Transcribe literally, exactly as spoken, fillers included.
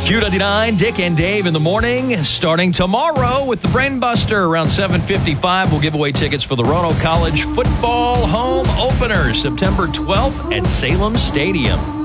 Q ninety-nine, Dick and Dave in the morning. Starting tomorrow with the Brain Buster around seven fifty-five. We'll give away tickets for the Roanoke College football home opener September twelfth at Salem Stadium.